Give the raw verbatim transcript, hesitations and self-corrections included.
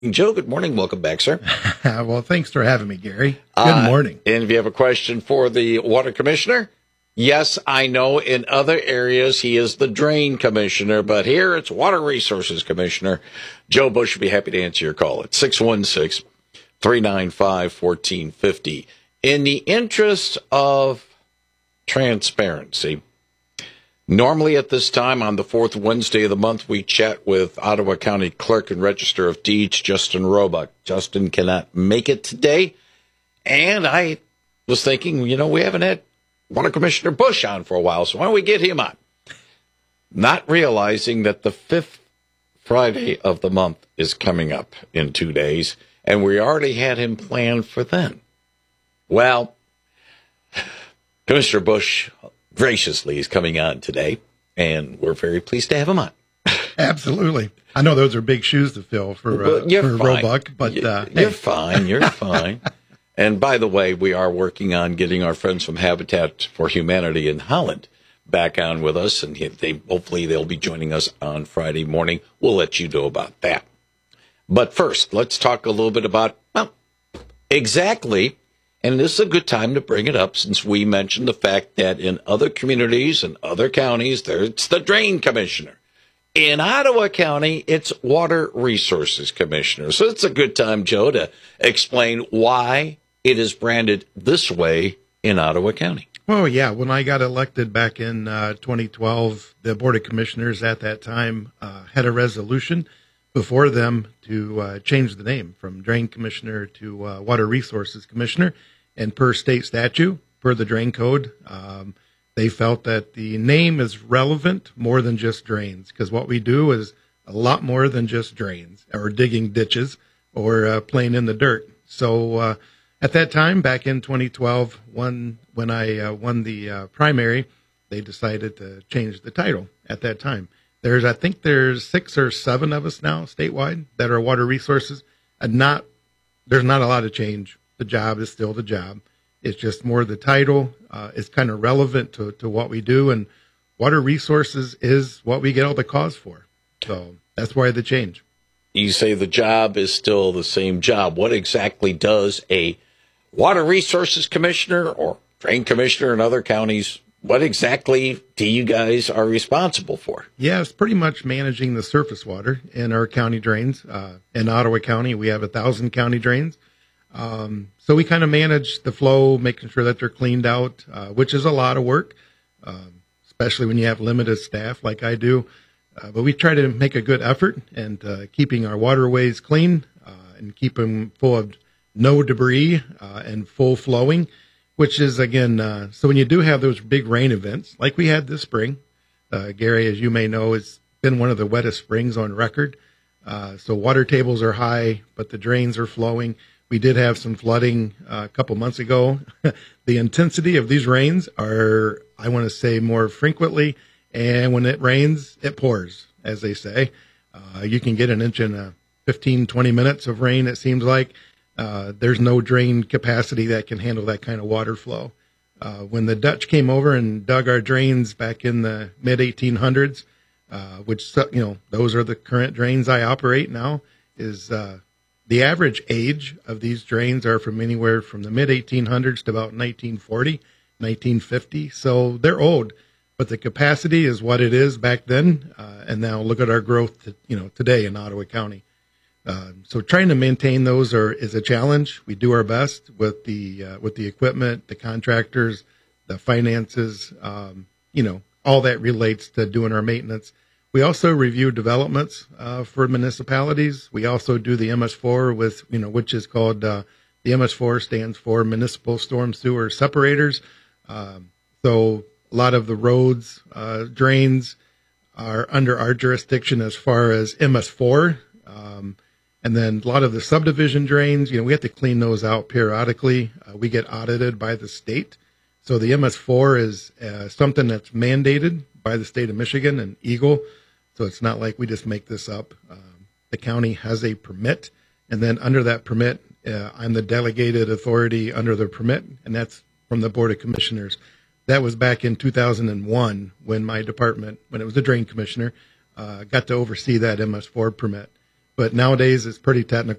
Joe, good morning. Welcome back, sir. Well, thanks for having me, Gary. Good Uh, morning. And if you have a question for the water commissioner, yes, I know in other areas he is the drain commissioner, but here it's water resources commissioner. Joe Bush would be happy to answer your call at six one six, three nine five, one four five zero. In the interest of transparency, normally at this time on the fourth Wednesday of the month, we chat with Ottawa County Clerk and Register of Deeds, Justin Roebuck. Justin cannot make it today, and I was thinking, you know, we haven't had Water Commissioner Bush on for a while, so why don't we get him on? Not realizing that the fifth Friday of the month is coming up in two days, and we already had him planned for then. Well, Commissioner Bush graciously is coming on today, and we're very pleased to have him on. Absolutely. I know those are big shoes to fill for, uh, Well, you're for fine. Roebuck, but uh, you're hey. fine. You're fine. And by the way, we are working on getting our friends from Habitat for Humanity in Holland back on with us, and they hopefully they'll be joining us on Friday morning. We'll let you know about that. But first, let's talk a little bit about, well, exactly. And this is a good time to bring it up since we mentioned the fact that in other communities and other counties, there it's the drain commissioner. In Ottawa County, it's water resources commissioner. So it's a good time, Joe, to explain why it is branded this way in Ottawa County. Well, yeah, when I got elected back in uh, twenty twelve, the Board of Commissioners at that time uh, had a resolution before them to uh, change the name from Drain Commissioner to uh, Water Resources Commissioner. And per state statute, per the drain code, um, they felt that the name is relevant more than just drains, because what we do is a lot more than just drains or digging ditches or uh, playing in the dirt. So uh, at that time, back in twenty twelve, one, when I uh, won the uh, primary, they decided to change the title at that time. There's, I think there's six or seven of us now statewide that are water resources, and not, there's not a lot of change. The job is still the job. It's just more the title uh, is kind of relevant to, to what we do, and water resources is what we get all the calls for. So that's why the change. You say the job is still the same job. What exactly does a water resources commissioner or drain commissioner in other counties, what exactly do you guys are responsible for? Yeah, it's pretty much managing the surface water in our county drains. Uh, in Ottawa County, we have a thousand county drains. Um, so we kind of manage the flow, making sure that they're cleaned out, uh, which is a lot of work, um, especially when you have limited staff like I do. Uh, but we try to make a good effort and uh, keeping our waterways clean uh, and keep them full of no debris uh, and full flowing, which is, again, uh, so when you do have those big rain events like we had this spring, uh, Gary, as you may know, it's been one of the wettest springs on record. Uh, so water tables are high, but the drains are flowing. We did have some flooding uh, a couple months ago. The intensity of these rains are, I want to say, more frequently. And when it rains, it pours, as they say. Uh, you can get an inch in a fifteen, twenty minutes of rain, it seems like. Uh, there's no drain capacity that can handle that kind of water flow. Uh, when the Dutch came over and dug our drains back in the mid eighteen hundreds, uh, which, you know, those are the current drains I operate now, is... Uh, The average age of these drains are from anywhere from the mid eighteen hundreds to about nineteen forty, nineteen fifty. So they're old, but the capacity is what it is back then. Uh, and now look at our growth, to, you know, today in Ottawa County. Uh, so trying to maintain those are is a challenge. We do our best with the uh, with the equipment, the contractors, the finances. Um, you know, all that relates to doing our maintenance. We also review developments uh, for municipalities. We also do the M S four with, you know, which is called, uh, the M S four stands for Municipal Storm Sewer Separators. Um, so a lot of the roads, uh, drains are under our jurisdiction as far as M S four. Um, and then a lot of the subdivision drains, you know, we have to clean those out periodically. Uh, we get audited by the state. So the M S four is uh, something that's mandated by the state of Michigan and Eagle. So it's not like we just make this up. Um, the county has a permit, and then under that permit, uh, I'm the delegated authority under the permit, and that's from the Board of Commissioners. That was back in two thousand one when my department, when it was the drain commissioner, uh, got to oversee that M S four permit. but nowadays it's pretty technical.